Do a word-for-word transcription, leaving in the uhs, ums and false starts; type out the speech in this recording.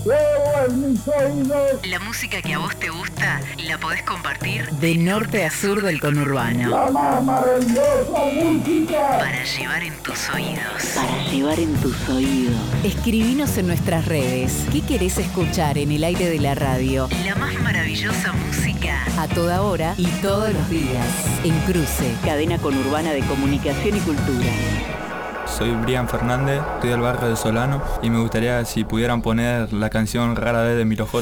Luego en mis oídos. La música que a vos te gusta la podés compartir de norte a sur del conurbano. La más maravillosa música. Para llevar en tus oídos. Para llevar en tus oídos. Escribinos en nuestras redes. ¿Qué querés escuchar en el aire de la radio? La más maravillosa música. A toda hora y todos los días. En Cruce. Cadena conurbana de comunicación y cultura. Soy Brian Fernández, estoy del barrio de Solano y me gustaría si pudieran poner la canción Rara Vez de Milo J.